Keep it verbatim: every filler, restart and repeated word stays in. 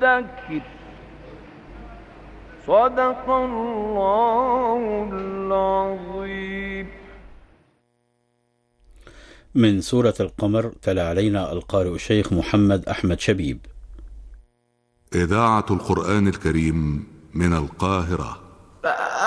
مدكر. صدق الله العظيم. من سورة القمر تلا علينا القارئ الشيخ محمد أحمد شبيب. إذاعة القرآن الكريم من القاهرة.